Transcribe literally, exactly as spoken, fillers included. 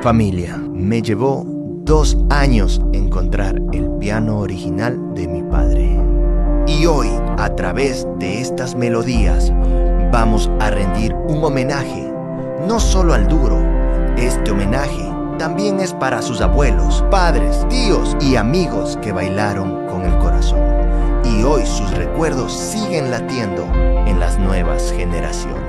Familia, me llevó dos años encontrar el piano original de mi padre. Y hoy, a través de estas melodías, vamos a rendir un homenaje, no solo al duro. Este homenaje también es para sus abuelos, padres, tíos y amigos que bailaron con el corazón. Y hoy sus recuerdos siguen latiendo en las nuevas generaciones.